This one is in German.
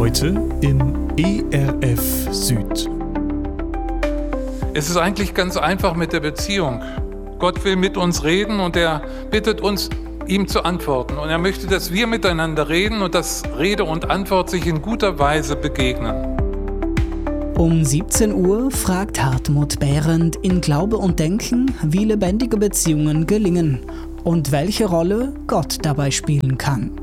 Heute im ERF Süd. Es ist eigentlich ganz einfach mit der Beziehung. Gott will mit uns reden und er bittet uns, ihm zu antworten. Und er möchte, dass wir miteinander reden und dass Rede und Antwort sich in guter Weise begegnen. Um 17 Uhr fragt Hartmut Behrendt in Glaube und Denken, wie lebendige Beziehungen gelingen und welche Rolle Gott dabei spielen kann.